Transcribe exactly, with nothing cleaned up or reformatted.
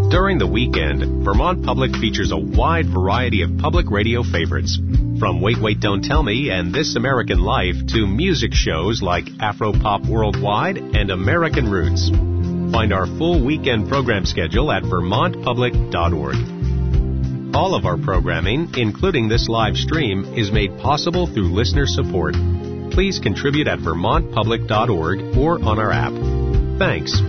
During the weekend, Vermont Public features a wide variety of public radio favorites, from Wait, Wait, Don't Tell Me and This American Life to music shows like Afropop Worldwide and American Roots. Find our full weekend program schedule at vermont public dot org. All of our programming, including this live stream, is made possible through listener support. Please contribute at vermont public dot org or on our app. Thanks.